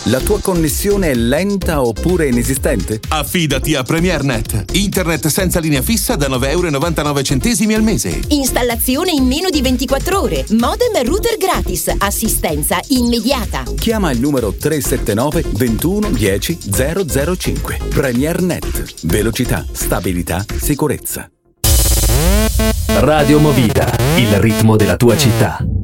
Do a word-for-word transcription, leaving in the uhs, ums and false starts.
La tua connessione è lenta oppure inesistente? Affidati a PremierNet. Internet senza linea fissa da nove virgola novantanove euro al mese. Installazione in meno di ventiquattro ore. Modem e router gratis. Assistenza immediata. Chiama il numero tre sette nove ventuno dieci zero zero cinque. PremierNet. Velocità, stabilità, sicurezza. Radio Movida, il ritmo della tua città.